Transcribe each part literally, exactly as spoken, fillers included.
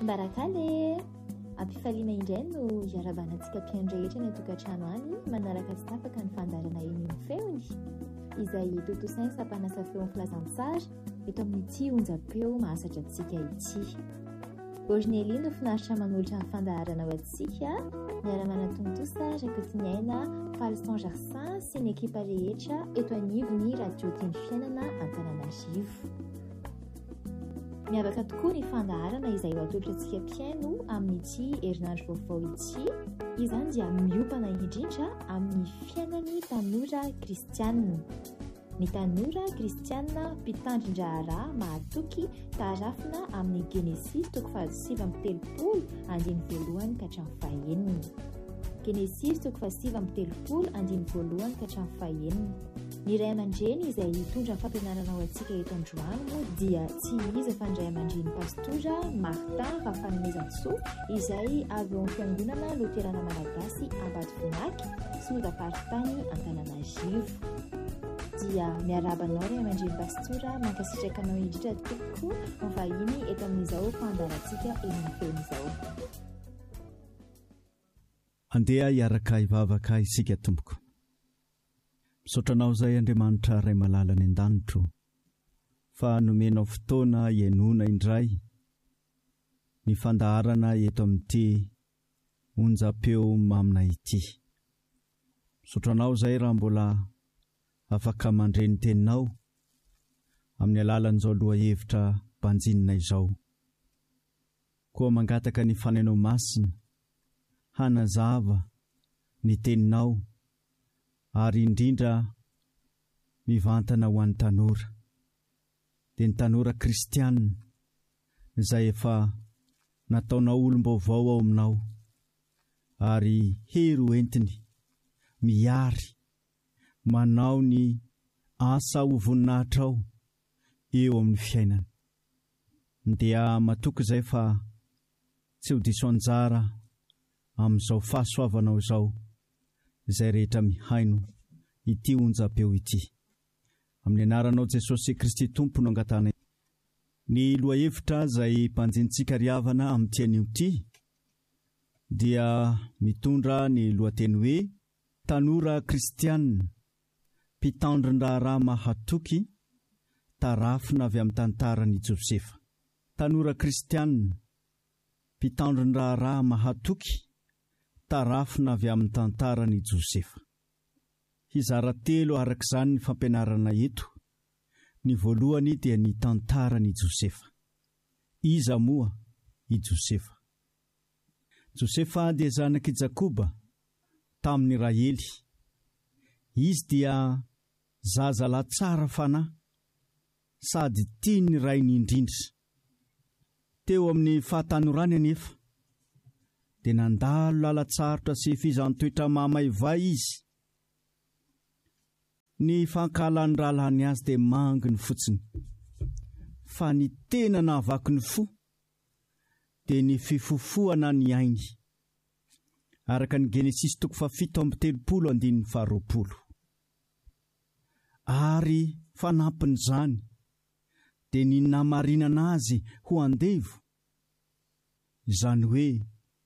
Mbarakale ampifaliana indray no iarabanantsika mpianrehetra ny tokantrano any manaraka tsy tapaka ny fandarana eny ny feony izay totosainy sampanasa feon'ny filazantsara eto amin'ity onjam-peo mahasatra antsika ity. Orineline no finaritra manolotra ny fandaharana ho antsika miara-manatontosa Rakotiniaina Palson Jarsin sy ny ekipa rehetra eto anivony radio Teny Fiainana Antananarivo. Miavaka tokoa ny fandaharana izay ho atolotra antsika mpiaino amin'ity herinandro vaovao ity, izany dia miopana indrindra amin'ny fiainan'ny tanora kristianina. Ny tanora kristianina mpitandrin-draharaha mahatoky tarafina amin'ny Genesis toko faha sivy amby telopolo andiny voalohany ka hatramin'ny fahaenina. Genesis toko faha sivy amby telopolo andiny voalohany ka hatramin'ny fahaenina. Ny ray aman-dreny izay hitondra ny fampianarana ho antsika eto androany dia tsy iza fa ny ray aman-dreny pastora Martin Rafanomezantsoa izay avy ao amin'ny fiangonana Loterana Malagasy Ambatovonaky sy nodaparitany Antananarivo. Dia miarabanao ray aman-dreny pastora mankasitraka anao indrindra tokoa mivahiny eto amin'izao fandarantsika eny amin'ny feon'izao. Andeha hiaraka hivavaka isika tompoko. Misotranao zay Andriamanitra ray malala ny an-danitro fa nomenao fotoana ienona indray ny fandaharana eto amin'ity onjam-peo mamina ity. Misotranao zay raha mbola afaka mandreny teninao amin'ny alalan'izao loha hevitra banjinina izao. Koa mangataka ny fanainao masina hanazava ny teninao ary indrindra mivantana ho an'ny tanora. Dia ny tanora kristianina izay efa nataonao olom-baovao ao aminao ary hery ho entiny miary manao ny asa ho voninahitra ao eo amin'ny fiainana. Dia matoky izay fa tsy ho diso anjara amin'izao fahasoavanao izao izay rehetra mihaino ity onjam-peo ity. Amin'ny anaranao Jesosy Kristy Tompo no angatana. Ny lohahevitra izay mpanjintsika riavana amin'ity anio ity dia mitondra ny lohateny hoe tanora kristianina mpitandrin-draharaha mahatoky tarafina avy amin'ny tantaran'i Josefa. Tanora kristianina mpitandrin-draharaha mahatoky tarafina avy amin'ny tantaran'i Josefa. Hizara telo arak'izany ny fampianarana eto. Ny voalohany dia ny tantaran'i Josefa. Iza moa i Josefa? Josefa dia zanak'i Jakoba tamin'ny Rahely. Izy dia zazalahy tsara fanahy sady tiany rainy indrindra. Teo amin'ny fahatanorany anefa dia nandalo lalatsarotra sy fizantoetra mamaivay izy. Ny fankalan'ny rahalany azy dia manginy fotsiny, fa ny tena nahavaky ny fo dia ny fifofoana ny ainy. Araka ny Genesis toko faha fito amby telopolo andiny faharoapolo. Ary fanampin'izany dia ny namarinana azy ho andevo, izany hoe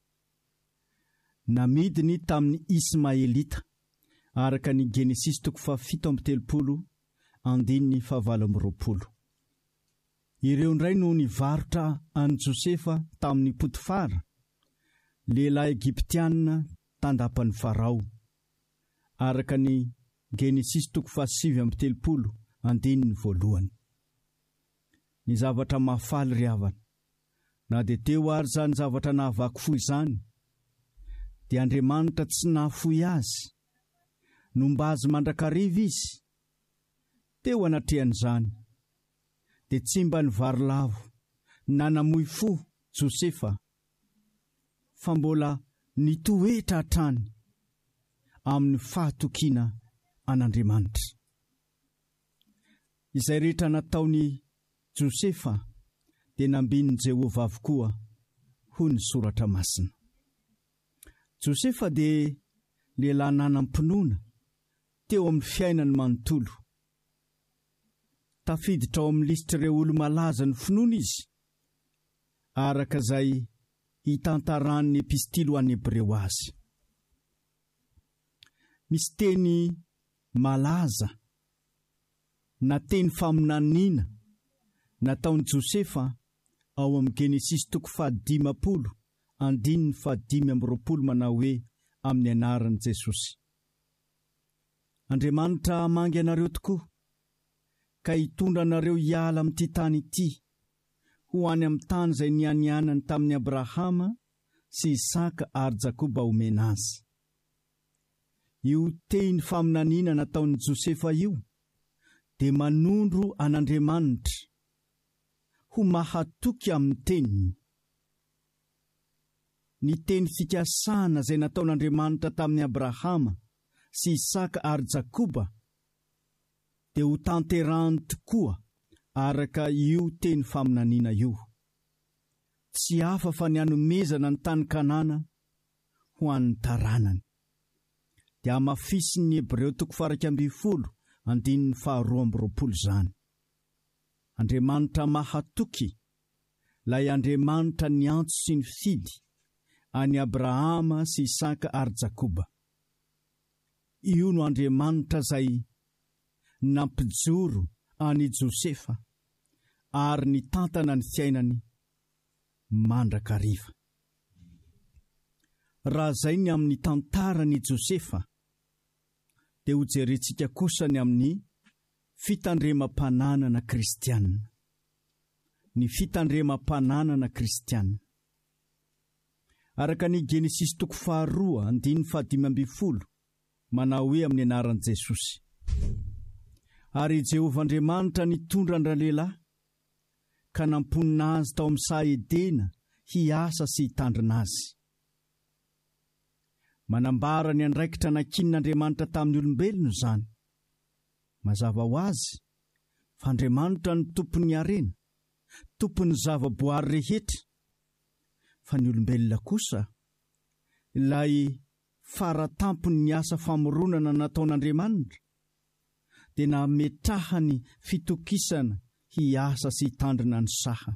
namidiny tamin'ny Ismaelita, araka ny Genesis toko faha fito amby telopolo andiny fahavalo amby roapolo. Ireo ndray no nivarotra an'i Josefa tamin'ny Potifara, lehilahy Egiptianina tandapan'ny Farao, araka ny Genesis toko faha sivy amby telopolo andiny voalohany. Ny zavatra mahafaly riavana, na dia teo ary zany zavatra nahavaky fo izany, dia Andriamanitra tsy nahafoy azy, no mba azy mandrakariva izy. Teo anatrehan'izany, dia tsy mba ny varilavo nanamoy fo Josefa, fa mbola nitoetra hatrany amin'ny fahatokiana an'Andriamanitra. Izay rehetra nataony Josefa dia nambinin'i Jehovah avokoa hoy ny soratra masina. Josefa dia lehilahy nanam-pinoana teo amin'ny fiainany manontolo. Tafiditra ao amin'ny lisitra ireo olo malaza ny finoana izy, araka izay hitantaran'ny epistily ho an'ny Hebreo azy. Misy teny malaza na teny faminaniana nataon'i Josefa ao amin'ny Genesis toko fahadimapolo andininy fahadimy amby roapolo manao hoe amin'ny anaran'i Jesosy. Andriamanitra mangy anareo tokoa ka hitondra anareo hiala amin'ity tany ity ho any amin'ny tany izay nianianany tamin'ny Abrahama sy Isaka ary Jakoba omena azy. Io teny faminaniana nataon'i Josefa io dia manondro an'Andriamanitra ho mahatoky amin'ny teniny. Ny teny fikasana izay nataon'Andriamanitra tamin'ny Abrahama sy Isaka ary Jakoba dia ho tanterahany tokoa araka io teny faminaniana io. Tsy hafa fa ny hanomezana ny tany Kanana ho an'ny taranany. Dia hamafisin'ny Hebreo toko faha iraika ambin'ny folo andininy faharoa amby roapolo izany. Andriamanitra mahatoky, ilay Andriamanitra ny antso sy ny fidy any Abrahama sy Isaka ary Jakoba. Io no Andriamanitra izay nampijoro any Josefa ary nitantana ny fiainany mandrakariva. Raha izay ny amin'ny tantarany Josefa, dia ho jerentsika kosa ny amin'ny fitandremam-pananana kristianina. Ny fitandremam-pananana kristianina. Araka ny Genesis toko faharoa andininy fahadimy ambin'ny folo manao hoe amin'ny anaran'i Jesosy. Ary Jehovah Andriamanitra nitondra an-dralehilahy ka namponina azy tao amin'ny Sahedena hiasa sy hitandrina azy. Manambara ny andraikitra nankin'Andriamanitra tamin'ny olombelona izany. Mazava ho azy fa Andriamanitra ny tompon'ny harena, tompon'ny zava-boary rehetra, fa ny olombelona kosa ilay faratampony ny asa famoronana nataon'Andriamanitra dia nametrahany fitokisana hiasa sy hitandrina ny saha.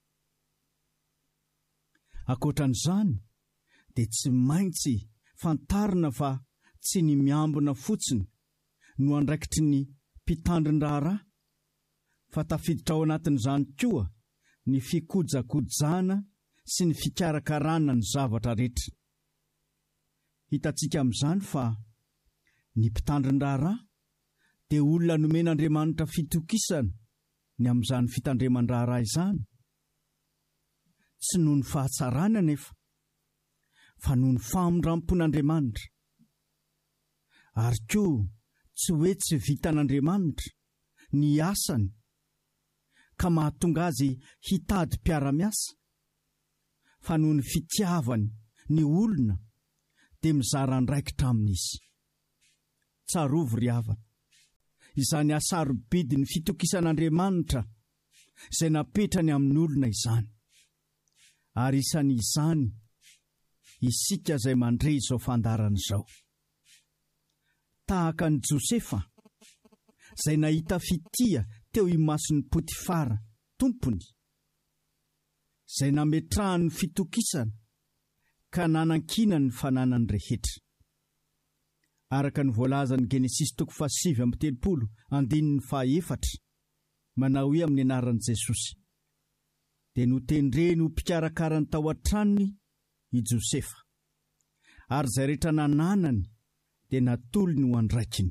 Ankoatran'izany dia tsy maintsy fantarina fa tsy ny miambina fotsiny no andraikitry ny mpitandrin-draharaha, fa tafiditra ao anatin'izany koa ny fikojakojana sy ny fikarakarana ny zavatra rehetra. Hitantsika amin'izany fa ny mpitandrin-draharaha dia olona nomen'Andriamanitra fitokisana ny amin'izany fitandreman-draharaha izany. Tsy noho ny fahatsarana nefa, fa noho ny famondram-pon'Andriamanitra. Ary koa tsy hoe tsy vitan'Andriamanitra ny asany ka mahatonga azy hitady mpiara-miasa, fa noho ny fitiavany ny olona dia mizara andraikitra amin'izy. Tsarovo ry havana, izany asaro-bidy ny fitokisan'Andriamanitra izay napetrany amin'ny olona izany. Ary isan'izany isika izay mandre izao fandarana izao. Tahaka ny Josefa izay nahita fitia teo imason'ny Potifara tompony, izay nametrahany fitokisana ka nanankina ny fananany rehetra. Araka ny voalazan'ny Genesis toko fahasivy amby telopolo andininy fahaefatra manao hoe amin'ny anaran'i Jesosy. Dia notendreny ho mpikarakarany tao an-tranony i Josefa, ary izay rehetra nananany dia natolony ho andraikiny.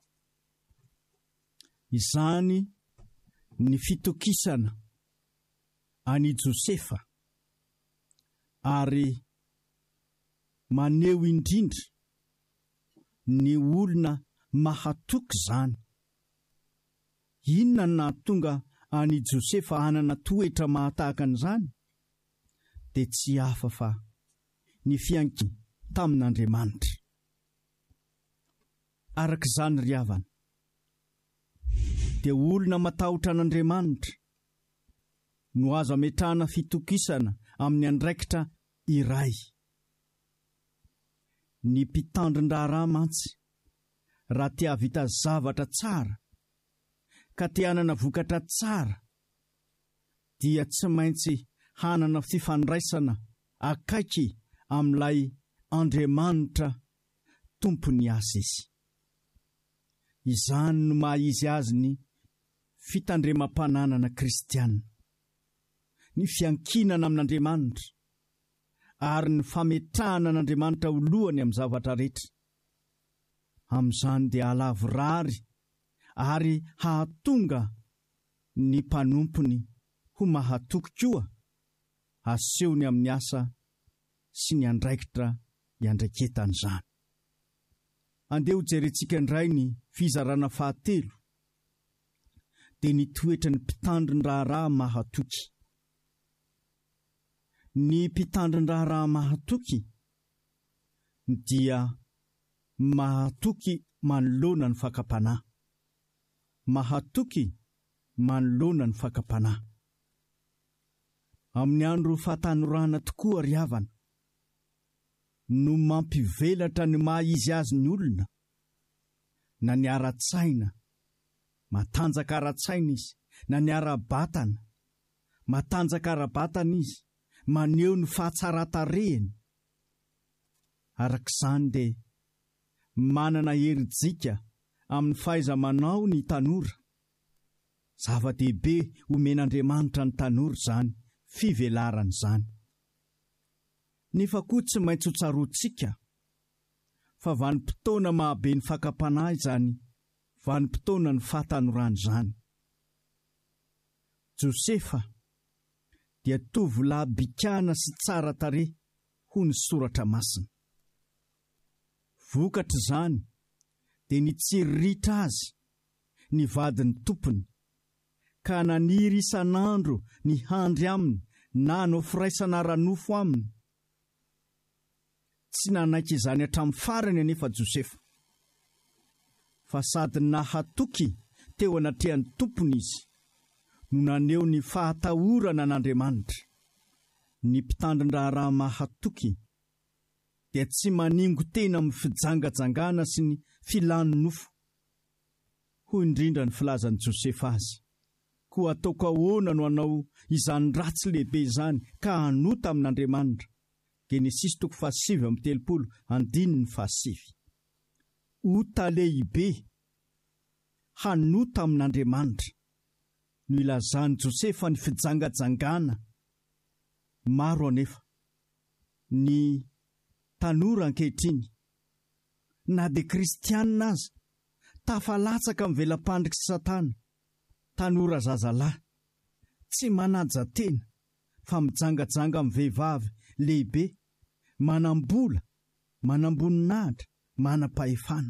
Izany ny fitokisana any Josefa, ary maneho indrindra ny olona mahatoky izany. Inona no nahatonga any Josefa hanana toetra mahatahaka an'izany? Dia tsy hafa fa ny fiankiny tamin'Andriamanitra. Araka izany ry havana, dia olona matahotra an'Andriamanitra no azo ametrahana fitokisana amin'ny andraikitra iray. Ny mpitandrin-draharaha mantsy, raha te havita zavatra tsara ka te hanana vokatra tsara, dia tsy maintsy hanana fifandraisana akaiky amin'ilay Andriamanitra tompony asa izy. Izany no maha izy azy ny fitandremam-pananana kristianina, ny fiankinana amin'Andriamanitra ary ny fametrahana an'Andriamanitra ho lohany amin'ny zavatra rehetra. Amin'izany dia halavo rary ary hahatonga ny mpanompony ho mahatoky koa asehony amin'ny asa sy ny andraikitra iandraiketan'izany. Andeha ho jerentsika indray ny fizarana fahatelo dia ny toetra ny mpitandrin-draharaha mahatoky. Ny mpitandrin-draharaha mahatoky dia mahatoky manoloana ny fakapanahy. Mahatoky manoloana ny fakapanahy. Amin'ny andro fahatanorana tokoa ry havana no mampivelatra ny maha izy azy ny olona, na ny ara-tsaina, matanjaka ara-tsaina izy, na ny ara-batana, matanjaka ara-batana izy, maneho ny fahatsara-tarehiny. Arak'izany dia manana herijika amin'ny fahaiza-manao ny tanora. Zava-dehibe omen'Andriamanitra ny tanora izany, fivelarana izany. Nefa koa tsy maintsy ho tsaroantsika fa vanim-potoana mahabe ny fakapanahy izany, vanim-potoana ny fahatanorana izany. Josefa dia tovolahy bikana sy tsara tarehy ho ny soratra masina. Vokatra izany dia nitsiriritra azy ny vadiny tompony, ka naniry isan'andro ny handry aminy na nofiraisana ranofo aminy. Tsy nanaiky izany hatramin'ny farany anefa Josefa, fa sady nahatoky teo anatrehan'ny tompony izy no naneho ny fahatahorana an'Andriamanitra. Ny mpitandrin-draharaha mahatoky dia tsy maningo tena amin'ny fijangajangana sy ny filany nofo. Hoy indrindra ny filazan'i Josefa azy: koa ataoko ahoana no hanao izany ratsy lehibe izany ka hanota amin'Andriamanitra. Genesis toko fahasivy amin'ny telopolo andininy fahasivy. Ota lehibe hanota amin'Andriamanitra no ilazany Josefa ny fijangajangana. Maro anefa ny tanora ankehitriny, na dia kristianina aza, tafalatsaka amin'ny velam-pandriky sy Satana. Tanora zazalahy tsy manaja tena fa mijangajanga amin'ny vehivavy lehibe, manambola, manamboninahitra, manam-pahefana.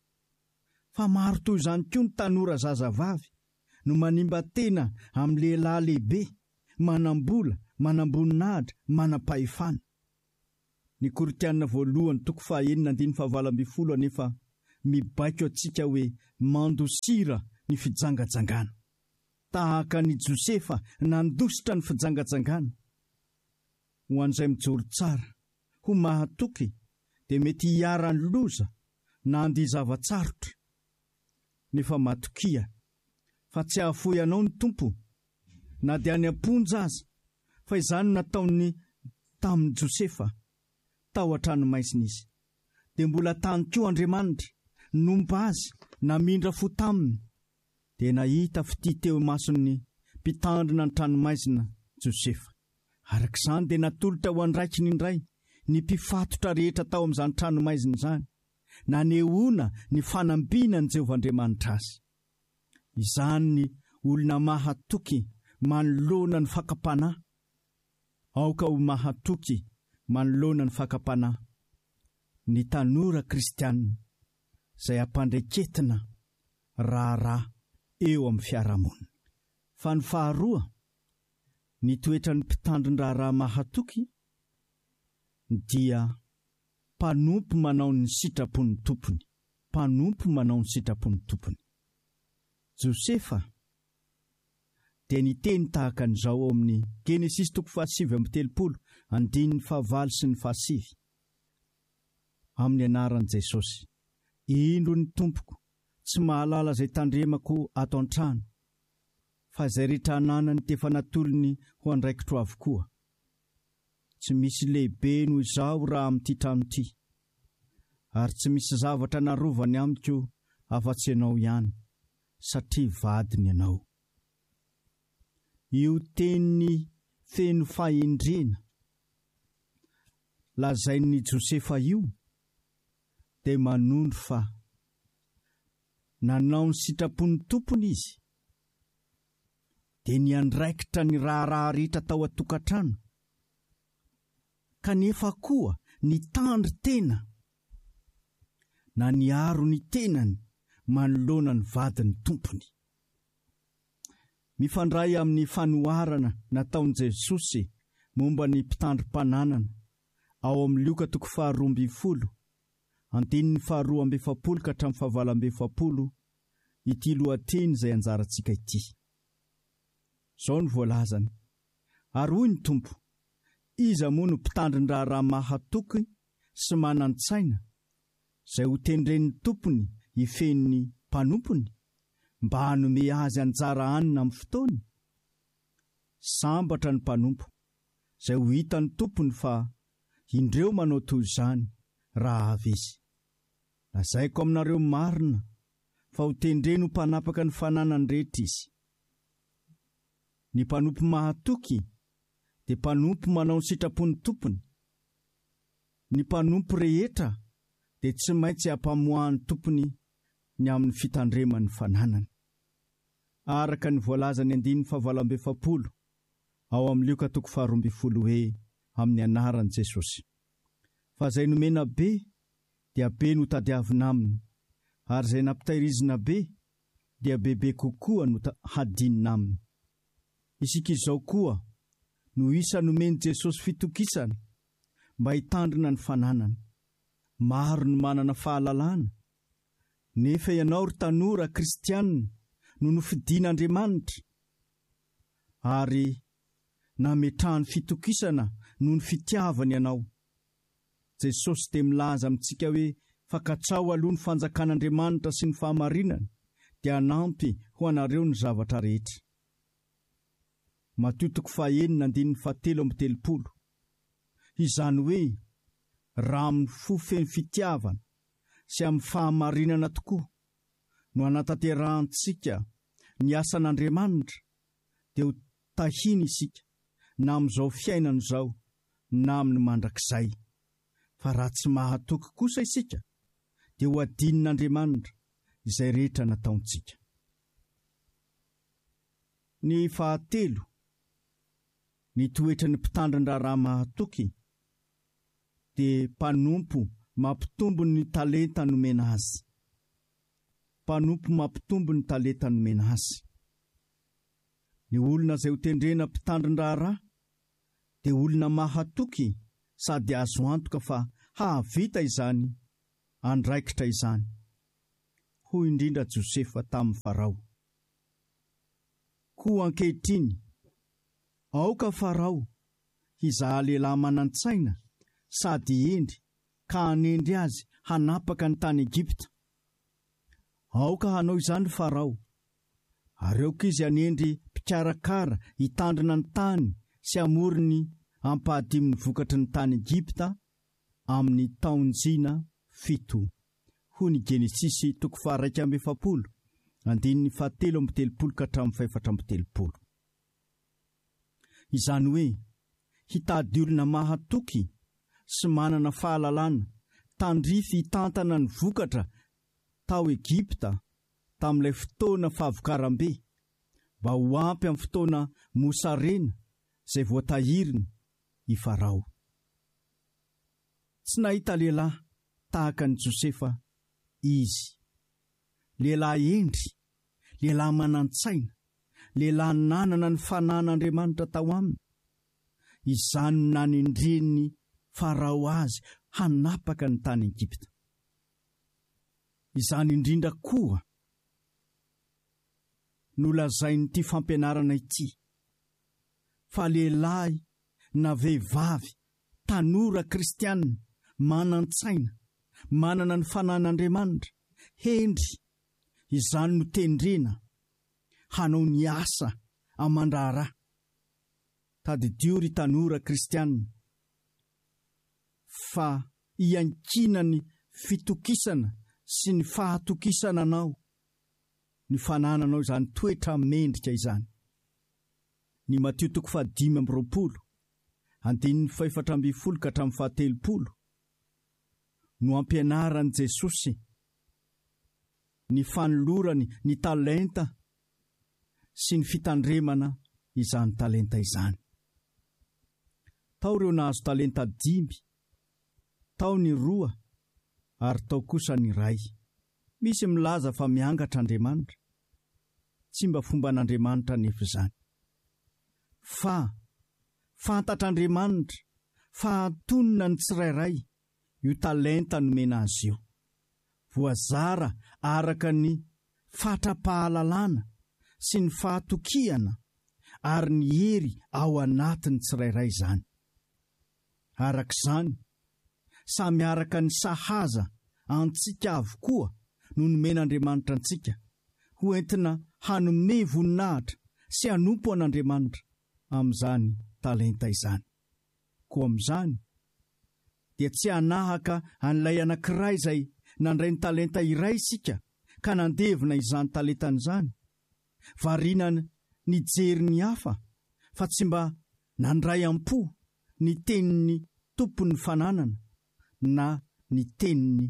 Fa maro toy izany koa ny tanora zazavavy no manimba tena amin'ny lehilahy lehibe, manambola, manamboninahitra, manam-pahefana. Ny Korinthiana voalohany toko fahaenina andiny fahavalo ambin'ny folo anefa mibaiko antsika hoe mandosira ny fijangajangana. Tahaka ny Josefa nandositra ny fijangajangana. Ho an'izay mijoro tsara, ho mahatoky, dia mety hiarany loza na handihy zavatsarotra. Nefa matokia fa tsy hahafoy anao ny tompo, na dia any amponja aza, fa izany nataony tamin'ny Josefa tao an-tranomaisina izy. Dia mbola tany koa Andriamanitra nomba azy namindra fo taminy, dia nahita fity teo mason'ny mpitandrina ny tranomaisina Josefa. Arak'izany dia natolotra ho andraikiny indray ny mpifatotra rehetra tao amin'izany tranomaisina izany, nanehoana ny fanambiana ny Jehovah-Andriamanitra azy. Izany ny olona mahatoky manoloana ny fakapanahy. Aoka ho mahatoky manoloana ny fakapanahy ny tanora kristianina izay ampandreiketina raharaha eo amin'ny fiarahamonina. Fa ny faharoa, ny toetra ny mpitandrin-draharaha mahatoky dia mpanompo manao ny sitrapon'ny tompony. Mpanompo manao ny sitrapon'ny tompony. Josefa dia niteny tahaka an'izao ao amin'ny Genesis toko fahasivy amin'ny telopolo andininy fahavalo sy ny fahasivy. Amin'ny anaran'i Jesosy: indro ny tompoko, tsy mahalala izay tandremako ato an-trano, fa izay rehetra ananany tefa natolony ho andraikitro avokoa. Tsy misy lehibe noho izao raha amin'ity trano ity, ary tsy misy zavatra narovany amiko afa-tsy ianao ihany, satria vadiny ianao. Io teny feno fahendrena lazain'ny Josefa io dia manondro fa nanao ny sitrapon'ny tompony izy, dia niandraikitra ny raharaha rehetra tao an-tokantrano, kanefa koa nitandry tena na niaro ny tenany manoloana ny vadiny tompony. Mifandray amin'ny fanoharana nataon'i Jesosy momba ny mpitandrim-pananana ao amin'ny Luka toko faharoa ambin'ny folo andininy faharoa amby efapolo ka hatramin'ny fahavalo amby efapolo ity lohateny izay anjarantsika ity. Izao ny voalazany: ary hoy ny tompo, iza moa no mpitandrin-draharaha mahatoky sy manan-tsaina izay ho tendren'ny tompony hifehin'ny mpanompony mba hanome azy anjara anina amin'ny fotoany? Sambatra ny mpanompo izay ho hitan'ny tompony fa indreo manao toy izany raha avy izy. Lazaiko aminareo marina fa ho tendreny ho mpanapaka ny fananany rehetra izy. Ny mpanompo mahatoky dia mpanompo manao ny sitrapon'ny tompony. Ny mpanompo rehetra dia tsy maintsy hampamoahany tompony ny amin'ny fitandreman'ny fananany. Araka ny voalazany andininy fahavalo amby efapolo ao amin'ny Luka toko faharoa amby folo hoe amin'ny anaran'i Jesosy: fa izay nomena be dia be no tadiavina aminy, ary izay nampitairizina be dia bebe kokoa no hadinina aminy. Isika izao koa no isa nomeny Jesosy fitokisana mba hitandrina ny fananany. Maro no manana fahalalana, nefa ianao ry tanora kristianina no nofidian'Andriamanitra, ary nametrahany fitokisana no ny fitiavany ianao. Jesosy dia milaza amintsika hoe fankatrao aloha ny fanjakan'Andriamanitra sy ny fahamarinany dia hanampy ho anareo ny zavatra rehetra. Mateo toko fahaenina andininy fahatelo amby telopolo. Izany hoe raha amin'ny fo feno fitiavana sy amin'ny fahamarinana tokoa no anatanterantsika ny asan'Andriamanitra dia ho tahiny isika na amin'izao fiainana izao na amin'ny mandrakizay. Fa raha tsy mahatoky kosa isika dia ho adinin'Andriamanitra izay rehetra nataontsika. Ny fahatelo, ny toetra ny mpitandrin-draharaha mahatoky dia mpanompo mampitombo ny talenta nomena azy. Mpanompo mampitombo ny talenta nomena azy. Ny olona izay ho tendrena mpitandrin-draharaha dia olona mahatoky sady azo antoka fa hahavita izany andraikitra izany. Hoy indrindra Josefa tamin'ny Farao: koa ankehitriny aoka Farao hizaha lehilahy manan-tsaina sady endry ka hanendry azy hanapaka ny tany Egipta. Aoka hanao izany Farao, ary aoka izy hanendry mpikarakara hitandrina ny tany sy hamorony ampahadimy ny vokatry ny tany Egipta amin'ny taonjina fito. Hoy ny Genesisy toko faha-raika amby efapolo andininy fahatelo amby telopolo ka hatramin'ny fahaefatra amby telopolo. Izany hoe hitady olona mahatoky sy manana fahalalana tandrify hitantana ny vokatra tao Egipta tamin'ilay fotoana fahavokaram-be, mba ho ampy amin'ny fotoana mosarena izay voatahiriny i Farao. Tsy nahita lehilahy tahaka ny Josefa izy. Lehilahy endry, lehilahy manan-tsaina, lehilahy nanana ny fanan'Andriamanitra tao aminy. Izany no nanendren'ny Farao azy hanapaka ny tany Egipta. Izany indrindra koa no lazain'ity fampianarana ity, fa lehilahy na vehivavy tanora kristianina manan-tsaina, manana ny fanan'Andriamanitra, hendry izany no tendrena hanao ny asa amandrara tadidio ry tanora kristianina fa iankinany fitokisana sy ny fahatokisana anao ny fanananao izany toetra mendrika izany. Ny Matio toko fahadimy amby roapolo andininy faefatra amby folo ka hatramin'ny fahatelopolo no ampianaran'i Jesosy ny fanolorany ny talenta sy ny fitandremana izany talenta izany. Tao ireo nahazo talenta dimy, tao ny roa ary tao kosa ny ray. Misy milaza fa miangatra Andriamanitra, tsy mba fomba n'Andriamanitra nefa izany. Fa fantatr'Andriamanitra fa antonina ny tsirairay io talenta nomena azy io, voazara araka ny fatra-pahalalana sy ny fahatokiana ary ny hery ao anatiny tsirairay izany. Arak'izany, samy araka ny sahaza antsika avokoa no nomen'Andriamanitra antsika ho entina hanome voninahitra sy hanompo an'Andriamanitra amin'izany talenta izany. Koa amin'izany dia tsy hanahaka an'ilay anankiray izay nandray ny talenta iray isika ka nandevina izany talentan'izany, variana ny jery ny hafa fa tsy mba nandray ampo ny tenin'ny tompon'ny fananana na ny tenin'ny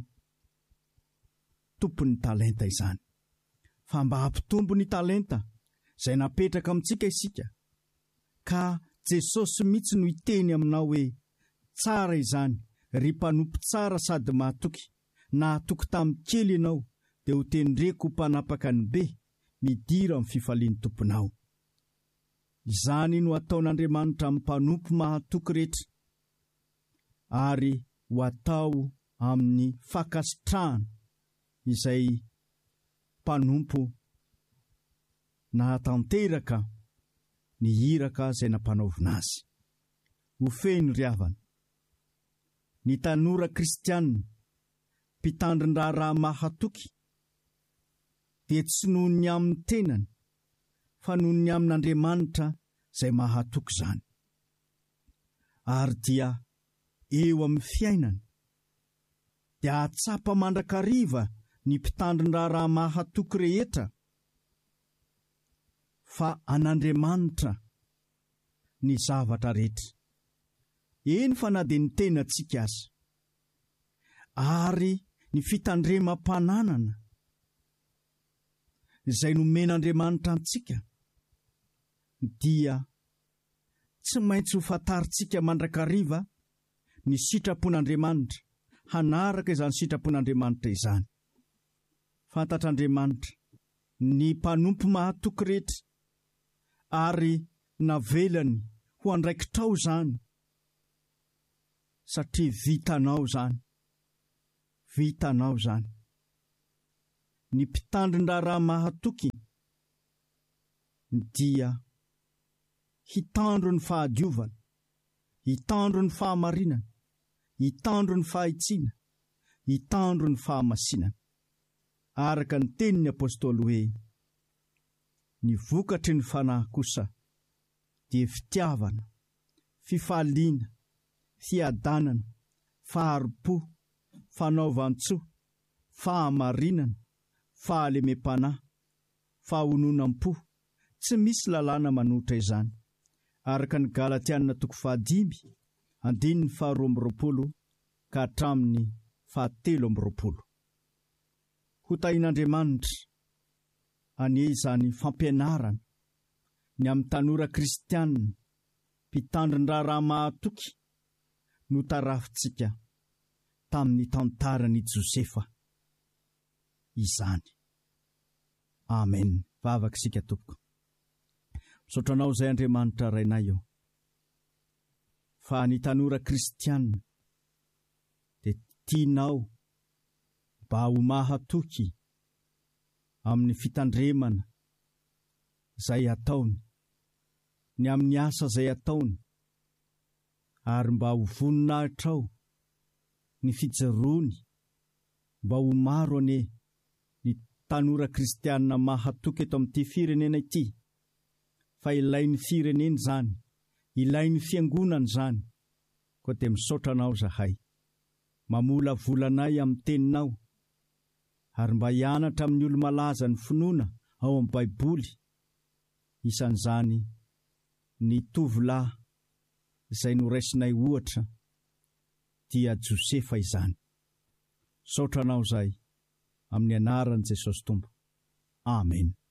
tompon'ny talenta izany, fa mba hampitombo ny talenta izay napetraka amintsika isika. Ka Jesosy mihitsy no hiteny aminao hoe tsara izany ry mpanompo tsara sady mahatoky, nahatoky tamin'ny kely ianao dia ho tendreko ho mpanapaka ny be, midira amin'ny fifalian'ny tomponao. Izany no ataon'Andriamanitra amin'ny mpanompo mahatoky rehetra ary ho atao amin'ny fakasitrahana izay mpanompo nahatanteraka ny iraka izay nampanaovina azy. Ho feno ry havana, ny tanora kristianina mpitandrin-draharaha mahatoky dia tsy noho ny amin'ny tenany fa noho ny amin'Andriamanitra izay mahatoky izany. Ary dia eo amin'ny fiainana dia atsapa mandrakariva ny mpitandrin-draharaha mahatoky rehetra fa an'Andriamanitra ny zavatra rehetra. Eny fa na dia ny tenantsika aza ary ny fitandremam-pananana izay nomen'Andriamanitra antsika dia tsy maintsy ho fantaritsika mandrakariva ny sitrapon'Andriamanitra, hanaraka izany sitrapon'Andriamanitra izany. Fantatr'Andriamanitra ny mpanompo mahatoky rehetra ary navelany ho andraikitrao izany, satria vitanao izany, vitanao izany. Ny mpitandrin-draharaha mahatoky dia hitandro ny fahadiovana, hitandro ny fahamarinana, hitandro ny fahitsiana, hitandro ny fahamasinana. Araka ny tenin'ny apôstôly hoe ny vokatry ny fanahy kosa dia fitiavana, fifaliana, fiadanana, faharipo, fanaovan-tsoa, fahamarinana, fahalemem-panahy, fahononam-po. Tsy misy lalàna manotra izany. Araka ny Galatiana toko fahadimy andininy faharoa amby roapolo ka hatramin'ny fahatelo amby roapolo. Ho tahin'Andriamanitra anie izany fampianarana ny amin'ny tanora kristianina mpitandrin-draharaha mahatoky no tarafitsika tamin'ny tantaran'i Josefa izany. Amen. Vavaka isika tompoko. Misaotranao izay Andriamanitra rainay eo fa ny tanora kristianina dia tianao mba ho mahatoky amin'ny fitandremana izay ataony, ny amin'ny asa izay ataony, ary mba ho voninahitrao ny fijerony, mba ho maro ane ny tanora kristianina mahatoky eto amin'ity firenena ity, fa ilain'ny fireneny izany, ilain'ny fiangonana izany. Koa te misaotra anao zahay, mamola volanay amin'ny teninao, ary mba hianatra amin'ny olo malaza ny finoana ao amin'ny Baiboly, isan'izany ny tovolahy izay noraisinay ohatra dia Josefa izany. Saotra anao zay, amin'ny anaran'i Jesosy Tompo. Amen.